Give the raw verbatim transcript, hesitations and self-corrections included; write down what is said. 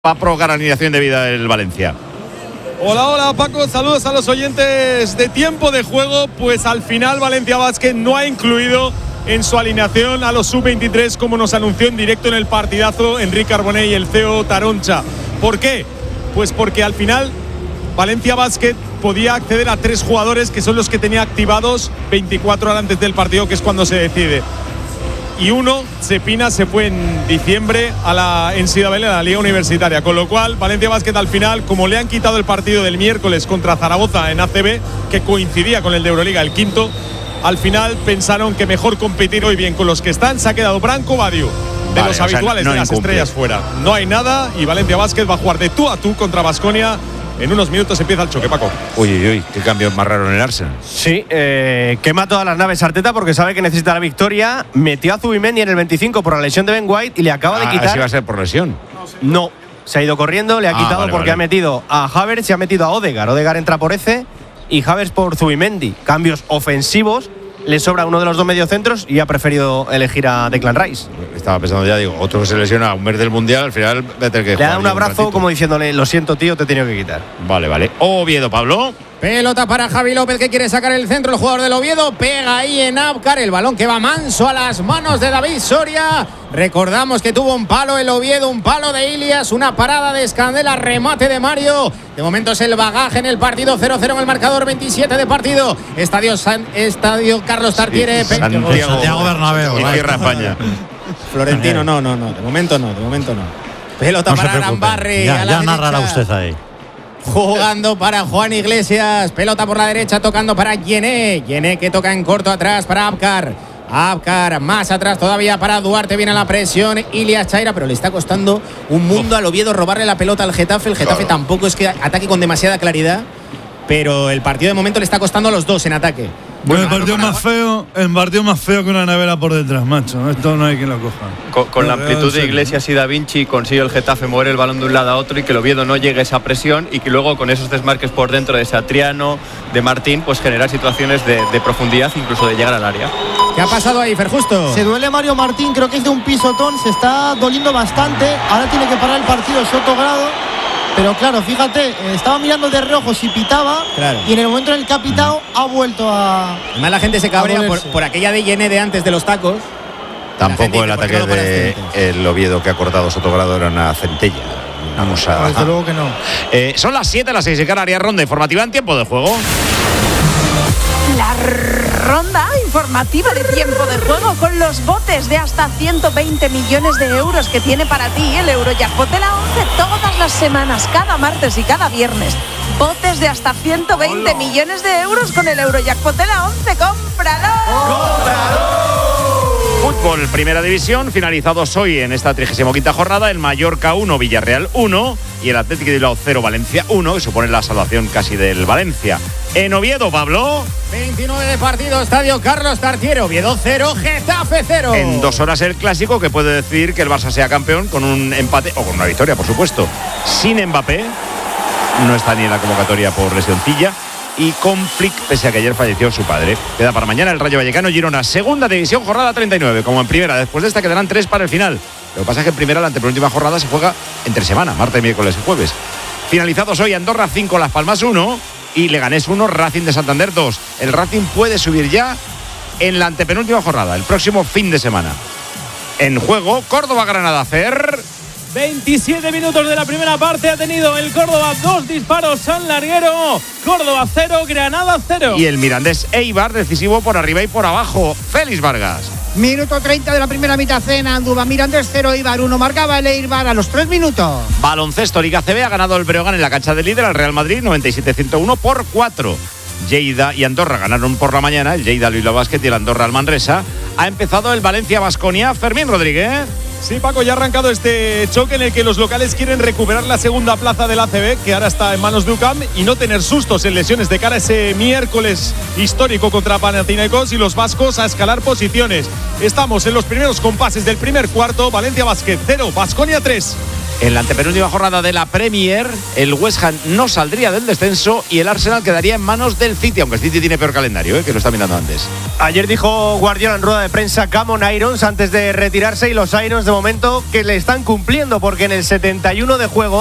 Va a provocar alineación de vida del Valencia. Hola, hola Paco, saludos a los oyentes de Tiempo de Juego. Pues al final Valencia Basket no ha incluido en su alineación a los sub veintitrés, como nos anunció en directo en el partidazo Enrique Arbonell y el C E O Taroncha. ¿Por qué? Pues porque al final Valencia Basket podía acceder a tres jugadores que son los que tenía activados veinticuatro horas antes del partido, que es cuando se decide. Y uno, Cepina, se fue en diciembre a la N C A A, a la Liga Universitaria. Con lo cual, Valencia Basket al final, como le han quitado el partido del miércoles contra Zaragoza en A C B, que coincidía con el de Euroliga, el quinto, al final pensaron que mejor competir hoy bien con los que están. Se ha quedado Branco Badiou, de vale, los habituales, sea, no de las incumple. Estrellas fuera. No hay nada y Valencia Basket va a jugar de tú a tú contra Baskonia. En unos minutos empieza el choque, Paco. Uy, uy, uy, qué cambio más raro en el Arsenal. Sí, eh, quema todas las naves Arteta porque sabe que necesita la victoria. Metió a Zubimendi en el veinticinco por la lesión de Ben White y le acaba ah, de quitar. ¿Así va a ser por lesión? No, se ha ido corriendo, le ha ah, quitado vale, porque vale. ha metido a Havertz y ha metido a Odegaard. Odegaard entra por Eze y Havertz por Zubimendi. Cambios ofensivos. Le sobra uno de los dos mediocentros y ha preferido elegir a Declan Rice. Estaba pensando ya, digo, otro que se lesiona un mes del Mundial, al final va a tener que le da un abrazo un como diciéndole, lo siento tío, te he tenido que quitar. Vale, vale. Oviedo, Pablo. Pelota para Javi López, que quiere sacar el centro. El jugador del Oviedo pega ahí en Abkar. El balón que va manso a las manos de David Soria. Recordamos que tuvo un palo el Oviedo, un palo de Ilias, una parada de Escandela, remate de Mario. De momento es el bagaje en el partido. cero cero en el marcador, veintisiete de partido. Estadio, San, Estadio Carlos Tartiere. Sí, Santiago, Santiago Bernabéu. Y Tierra España. Florentino, no, no, no. De momento no, de momento no. Pelota no para Arambarri. Ya, ya narrará usted ahí. Jugando para Juan Iglesias, pelota por la derecha, tocando para Yené. Yené que toca en corto atrás para Abkar. Abkar más atrás todavía para Duarte, viene la presión. Ilias Chaira, pero le está costando un mundo al Oviedo robarle la pelota al Getafe. El Getafe claro. tampoco es que ataque con demasiada claridad, pero el partido de momento le está costando a los dos en ataque. Bueno, el partido más feo, el partido más feo que una nevera por detrás, macho. Esto no hay quien lo coja. Con, con la amplitud de Iglesias y Da Vinci consigue el Getafe mover el balón de un lado a otro y que el Oviedo no llegue a esa presión y que luego con esos desmarques por dentro de Satriano, de Martín, pues generar situaciones de, de profundidad, incluso de llegar al área. ¿Qué ha pasado ahí, Fer Justo? Se duele Mario Martín, creo que es de un pisotón, se está doliendo bastante. Ahora tiene que parar el partido Sotogrado. Pero claro, fíjate, estaba mirando de reojo si pitaba claro. y en el momento en el que ha pitado ha vuelto a... Además la gente se cabrea por, por aquella de Yené de antes de los tacos. Tampoco el ataque de el Oviedo que ha cortado Sotogrado era una centella. Vamos a... Desde luego que no. Eh, son las siete, las seis en Canarias, ronda informativa en Tiempo de Juego. La ronda informativa de Tiempo de Juego con los botes de hasta ciento veinte millones de euros que tiene para ti el Eurojackpot de la once todas las semanas, cada martes y cada viernes. Botes de hasta ciento veinte millones de euros con el Eurojackpot de la once. ¡Cómpralo! ¡Cómpralo! Fútbol, Primera División, finalizados hoy en esta trigésima quinta jornada, el Mallorca uno, Villarreal uno y el Atlético de Bilbao cero, Valencia uno, que supone la salvación casi del Valencia. En Oviedo, Pablo. veintinueve de partido, Estadio Carlos Tartiere, Oviedo cero, Getafe cero. En dos horas el clásico que puede decir que el Barça sea campeón con un empate, o con una victoria, por supuesto. Sin Mbappé, no está ni en la convocatoria por lesioncilla. Y con Flick, pese a que ayer falleció su padre. Queda para mañana el Rayo Vallecano Girona, segunda división, jornada treinta y nueve, como en primera. Después de esta quedarán tres para el final. Lo que pasa es que en primera la antepenúltima jornada se juega entre semana, martes, miércoles y jueves. Finalizados hoy, Andorra cinco, Las Palmas uno y Leganés uno, Racing de Santander dos. El Racing puede subir ya en la antepenúltima jornada, el próximo fin de semana. En juego, Córdoba-Granada, Fer. veintisiete minutos de la primera parte ha tenido el Córdoba dos disparos San Larguero. Córdoba cero, Granada cero. Y el Mirandés Eibar decisivo por arriba y por abajo. Félix Vargas. Minuto treinta de la primera mitad en Andúba. Mirandés cero, Eibar uno. Marcaba el Eibar a los tres minutos. Baloncesto, Liga C B, ha ganado el Breogán en la cancha del líder al Real Madrid noventa y siete a ciento uno por cuatro. Lleida y Andorra ganaron por la mañana. El Lleida al Bilbao Basket y el Andorra al Manresa. Ha empezado el Valencia-Baskonia. Fermín Rodríguez. Sí, Paco, ya ha arrancado este choque en el que los locales quieren recuperar la segunda plaza del A C B, que ahora está en manos de U C A M, y no tener sustos en lesiones de cara a ese miércoles histórico contra Panathinaikos, y los vascos a escalar posiciones. Estamos en los primeros compases del primer cuarto. Valencia Basket cero, Baskonia tres. En la antepenúltima jornada de la Premier, el West Ham no saldría del descenso y el Arsenal quedaría en manos del City, aunque el City tiene peor calendario, ¿eh? Que lo está mirando antes. Ayer dijo Guardiola en rueda de prensa come on Irons antes de retirarse, y los Irons de momento que le están cumpliendo, porque en el setenta y uno de juego